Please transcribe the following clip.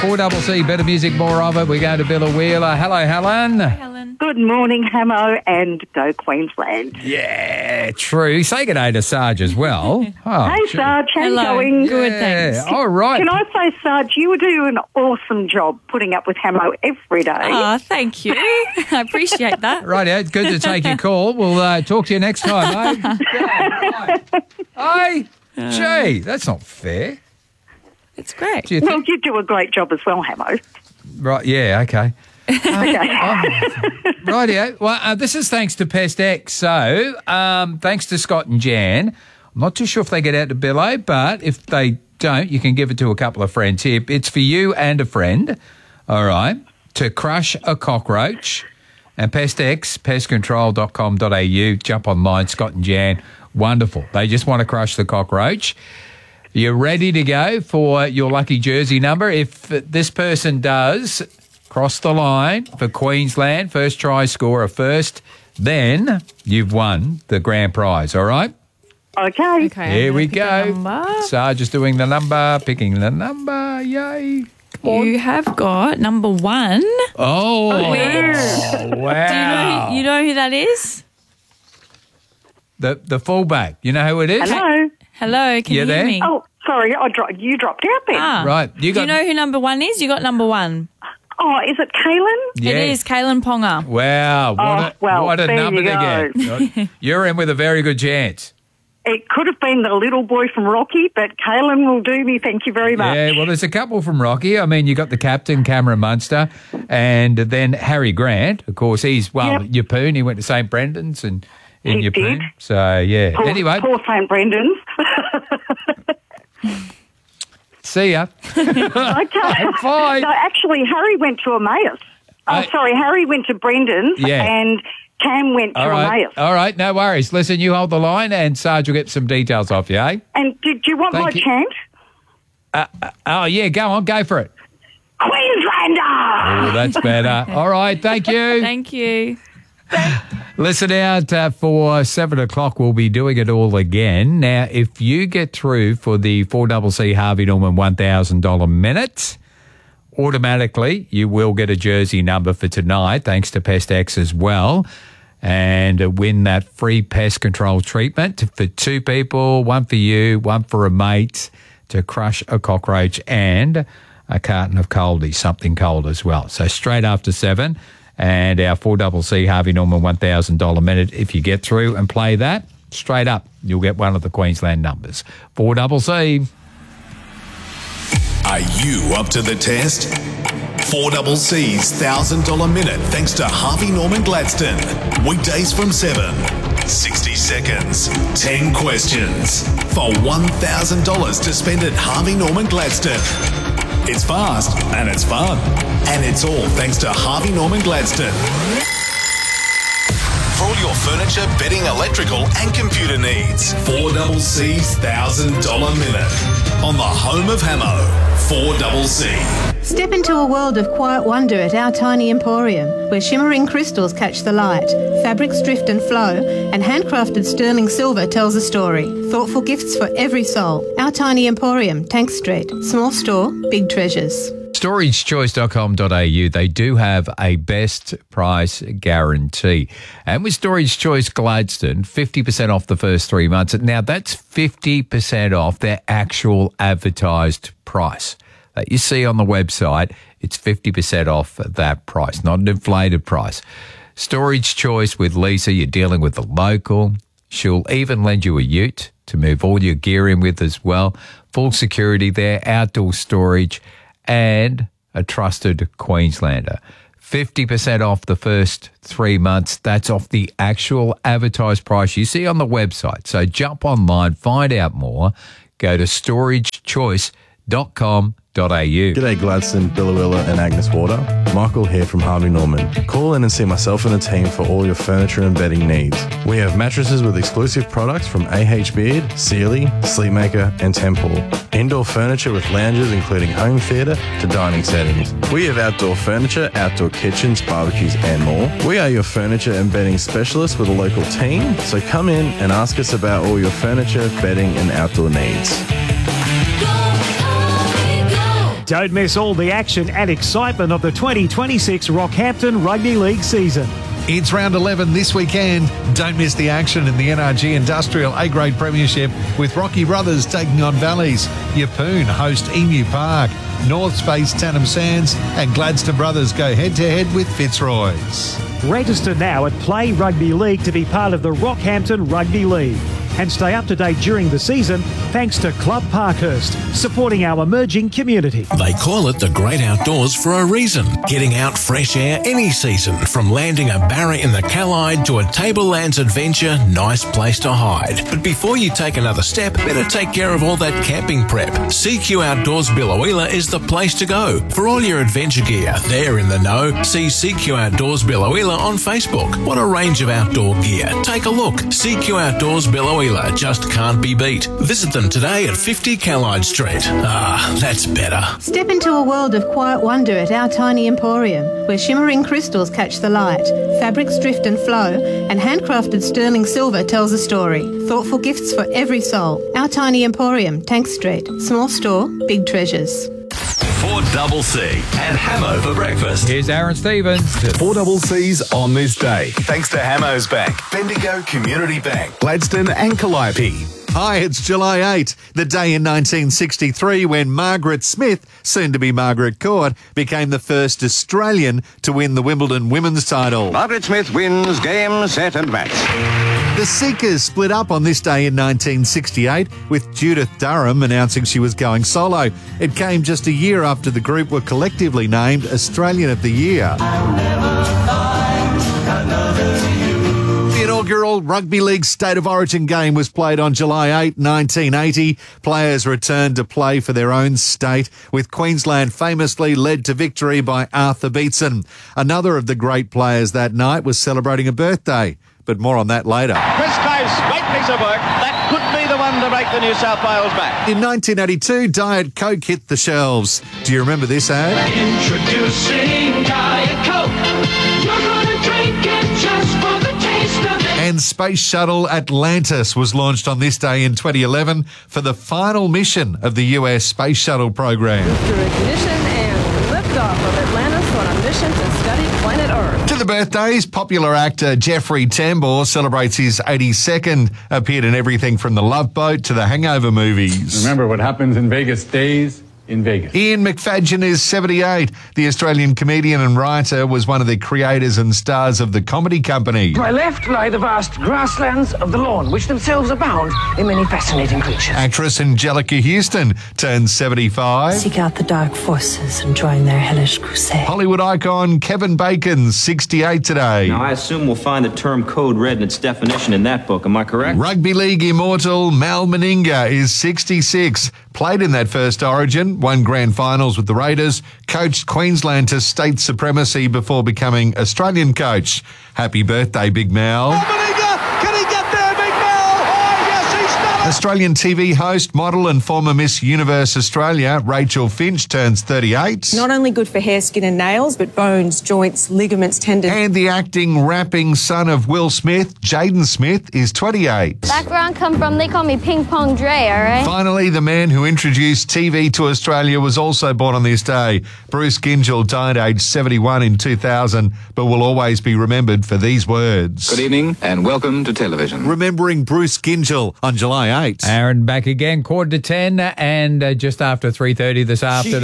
4CC, better music, more of it. We're going to Billa Wheeler. Hello, Helen. Hi, Helen. Good morning, Hamo, and go Queensland. Yeah, true. Say good day to Sarge as well. Oh, Hey, gee. Sarge, how you Hello. going? Good, thanks. All right. Can I say, Sarge, you do an awesome job putting up with Hamo every day. Oh, thank you. I appreciate that. Right, it's good to take your call. We'll talk to you next time, eh? Hey, gee, that's not fair. It's great. Do you Well, think? you do a great job as well, Hamo. Right, yeah, okay. Okay. Rightio. Well, this is thanks to Pest X. So, thanks to Scott and Jan. I'm not too sure if they get out to Billo, but if they don't, you can give it to a couple of friends here. It's for you and a friend, all right, to crush a cockroach. And Pest X, pestcontrol.com.au. Jump online, Scott and Jan. Wonderful. They just want to crush the cockroach. You're ready to go for your lucky jersey number. If this person does cross the line for Queensland, first try scorer first, then you've won the grand prize, all right? Okay. Okay. Here I'm we gonna pick a go. number. Sarge is doing the number, picking the number. Yay. Come on. You have got number 1. Oh, yeah. wow. Do you know who that is? The fullback. You know who it is? Hello. Hello, can You you there? hear me? Oh, sorry, you dropped out then. Right. Do you know who number 1 is? You got number 1. Oh, is it Kaylin? Yeah. It is Kaylin Ponga. Wow. What a there number you to get. You're in with a very good chance. It could have been the little boy from Rocky, but Kaylin will do me. Thank you very much. Yeah, well, there's a couple from Rocky. I mean, you got the captain, Cameron Munster, and then Harry Grant. Of course, he's, Yeppoon. He went to St. Brendan's and in He Yeppoon. did. So, yeah. Anyway, Poor St. Brendan's. see ya. Okay. Bye. No, actually, Harry went to Emmaus. Harry went to Brendan's and Cam went to Emmaus. All right, no worries. Listen, you hold the line and Sarge will get some details off you, eh? And did you want Thank my you. chant? Go on, go for it. Queenslander! Oh, that's better. All right, thank you. Thank you. Listen out for 7 o'clock. We'll be doing it all again. Now, if you get through for the 4CC Harvey Norman $1,000 minute, automatically you will get a jersey number for tonight, thanks to Pest X as well, and win that free pest control treatment for 2 people, 1 for you, 1 for a mate, to crush a cockroach, and a carton of coldies, something cold as well. So straight after 7. And our 4CC Harvey Norman $1,000 minute. If you get through and play that, straight up, you'll get one of the Queensland numbers. 4CC. Are you up to the test? 4CC's $1,000 minute thanks to Harvey Norman Gladstone. Weekdays from 7. 60 seconds. 10 questions. For $1,000 to spend at Harvey Norman Gladstone. It's fast and it's fun. And it's all thanks to Harvey Norman Gladstone. For all your furniture, bedding, electrical and computer needs. 4CC's $1,000 minute. On the home of Hamo. 4CC. Step into a world of quiet wonder at Our Tiny Emporium, where shimmering crystals catch the light, fabrics drift and flow, and handcrafted sterling silver tells a story. Thoughtful gifts for every soul. Our Tiny Emporium, Tank Street. Small store, big treasures. StorageChoice.com.au, they do have a best price guarantee. And with Storage Choice Gladstone, 50% off the first 3 months. Now, that's 50% off their actual advertised price that you see on the website. It's 50% off that price, not an inflated price. Storage Choice with Lisa, you're dealing with the local. She'll even lend you a ute to move all your gear in with as well. Full security there, outdoor storage, and a trusted Queenslander. 50% off the first 3 months. That's off the actual advertised price you see on the website. So jump online, find out more. Go to storagechoice.com.au. G'day Gladstone, Billawilla and Agnes Water. Michael here from Harvey Norman. Call in and see myself and the team for all your furniture and bedding needs. We have mattresses with exclusive products from AH Beard, Sealy, Sleepmaker and Temple. Indoor furniture with lounges including home theatre to dining settings. We have outdoor furniture, outdoor kitchens, barbecues and more. We are your furniture and bedding specialists with a local team, so come in and ask us about all your furniture, bedding and outdoor needs. Don't miss all the action and excitement of the 2026 Rockhampton Rugby League season. It's round 11 this weekend. Don't miss the action in the NRG Industrial A-Grade Premiership with Rocky Brothers taking on Valleys. Yeppoon host Emu Park. North Space Tannum Sands and Gladstone Brothers go head-to-head with Fitzroy's. Register now at Play Rugby League to be part of the Rockhampton Rugby League. And stay up to date during the season thanks to Club Parkhurst, supporting our emerging community. They call it the great outdoors for a reason. Getting out fresh air any season, from landing a barra in the Callide to a Tablelands adventure, nice place to hide. But before you take another step, better take care of all that camping prep. CQ Outdoors Billawheeler is the place to go. For all your adventure gear, they're in the know. See CQ Outdoors Billawheeler on Facebook. What a range of outdoor gear. Take a look. CQ Outdoors Billawheeler just can't be beat. Visit them today at 50 Callide Street. Ah, that's better. Step into a world of quiet wonder at our tiny emporium, where shimmering crystals catch the light, fabrics drift and flow, and handcrafted sterling silver tells a story. Thoughtful gifts for every soul. Our tiny emporium, Tank Street. Small store, big treasures. 4CC and Hamo for breakfast. Here's Aaron Stevens. 4CC's on this day. Thanks to Hamo's Bank, Bendigo Community Bank, Gladstone and Calliope. Hi, it's July 8, the day in 1963 when Margaret Smith, soon to be Margaret Court, became the first Australian to win the Wimbledon women's title. Margaret Smith wins game, set and match. The Seekers split up on this day in 1968, with Judith Durham announcing she was going solo. It came just a year after the group were collectively named Australian of the Year. The inaugural Rugby League State of Origin game was played on July 8, 1980. Players returned to play for their own state, with Queensland famously led to victory by Arthur Beetson. Another of the great players that night was celebrating a birthday, but more on that later. Chris Close, great piece of work. That could be the one to make the New South Wales back. In 1982, Diet Coke hit the shelves. Do you remember this ad? Introducing Diet Coke. You're gonna drink it just for the taste of it. And Space Shuttle Atlantis was launched on this day in 2011 for the final mission of the US Space Shuttle program. Through ignition and liftoff of Atlantis on a mission to study planet Earth. To the birthdays, popular actor Jeffrey Tambor celebrates his 82nd, appeared in everything from The Love Boat to the Hangover movies. Remember, what happens in Vegas stays in Vegas. Ian McFadgen is 78. The Australian comedian and writer was one of the creators and stars of The Comedy Company. To my left lie the vast grasslands of the lawn, which themselves abound in many fascinating creatures. Actress Angelica Houston turns 75. Seek out the dark forces and join their hellish crusade. Hollywood icon Kevin Bacon, 68 today. Now, I assume we'll find the term code red in its definition in that book. Am I correct? Rugby League immortal Mal Meninga is 66. Played in that first Origin, won grand finals with the Raiders, coached Queensland to state supremacy before becoming Australian coach. Happy birthday, Big Mal. Can he get there, Big Mal? Oh, yes, he's done it. Australian TV host, model and former Miss Universe Australia, Rachel Finch, turns 38. Not only good for hair, skin and nails, but bones, joints, ligaments, tendons. And the acting, rapping son of Will Smith, Jaden Smith, is 28. Back where I come from, they call me Ping Pong Dre, all right? Finally, the man who introduced TV to Australia was also born on this day. Bruce Gyngell died aged 71 in 2000, but will always be remembered for these words. Good evening and welcome to television. Remembering Bruce Gyngell on July 8. Aaron back again, 9:45 and just after 3:30 this afternoon.